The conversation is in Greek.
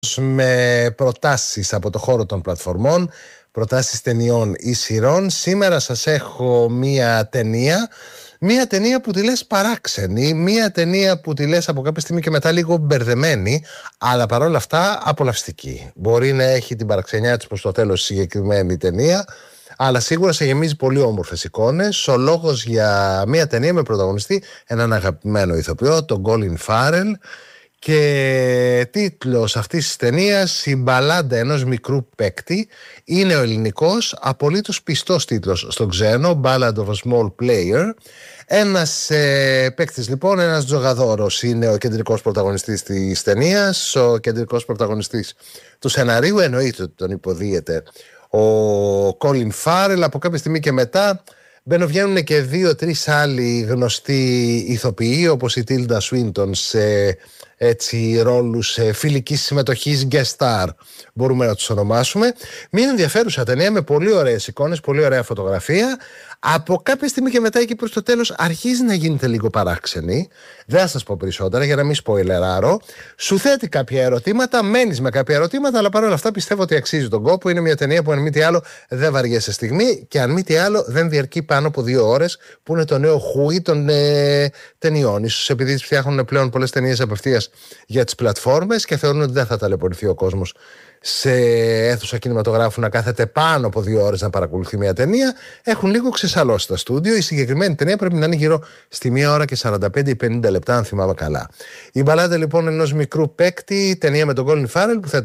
με προτάσεις από το χώρο των πλατφορμών, προτάσεις ταινιών ή σειρών. Σήμερα σας έχω μία ταινία που τη λες παράξενη, μία ταινία που τη λες από κάποια στιγμή και μετά λίγο μπερδεμένη, αλλά παρόλα αυτά απολαυστική. Μπορεί να έχει την παραξενιά της προς το τέλος συγκεκριμένη ταινία, αλλά σίγουρα σε γεμίζει πολύ όμορφες εικόνες. Ο λόγος για μία ταινία με πρωταγωνιστή έναν αγαπημένο ηθοποιό, τον Colin Farrell. Και τίτλος αυτής της ταινίας, η μπαλάντα ενός μικρού παίκτη, είναι ο ελληνικός, απολύτως πιστός τίτλος στον ξένο, Ballad of a Small Player. Ένας παίκτης λοιπόν, ένας τζογαδόρος είναι ο κεντρικός πρωταγωνιστής της ταινίας, ο κεντρικός πρωταγωνιστής του σεναρίου, εννοείται ότι τον υποδίεται ο Colin Farrell. Από κάποια στιγμή και μετά μπαίνουν και 2-3 άλλοι γνωστοί ηθοποιοί, όπως η Tilda Swinton σε ρόλους φιλικής συμμετοχής, guest star μπορούμε να τους ονομάσουμε. Μια ενδιαφέρουσα ταινία με πολύ ωραίες εικόνες, πολύ ωραία φωτογραφία. Από κάποια στιγμή και μετά εκεί προς το τέλος αρχίζει να γίνεται λίγο παράξενη. Δεν θα σας πω περισσότερα για να μην σποιλεράρω. Σου θέτει κάποια ερωτήματα, μένεις με κάποια ερωτήματα, αλλά παρόλα αυτά πιστεύω ότι αξίζει τον κόπο. Είναι μια ταινία που αν μη τι άλλο δεν βαριέσαι στιγμή και αν μη τι άλλο δεν διαρκεί πάνω από 2 ώρες, που είναι το νέο χούι των ταινιών. Ίσως επειδή φτιάχνουν πλέον πολλές ταινίες απευθείας για τις πλατφόρμες και θεωρούν ότι δεν θα ταλαιπωρηθεί ο κόσμος σε αίθουσα κινηματογράφου να κάθεται πάνω από 2 ώρες να παρακολουθεί μια ταινία, έχουν λίγο ξεσαλώσει τα στούντιο. Η συγκεκριμένη ταινία πρέπει να είναι γύρω στη 1 ώρα και 45 ή 50 λεπτά, αν θυμάμαι καλά. Η μπαλάντα λοιπόν ενός μικρού παίκτη, ταινία με τον Colin Farrell, που θα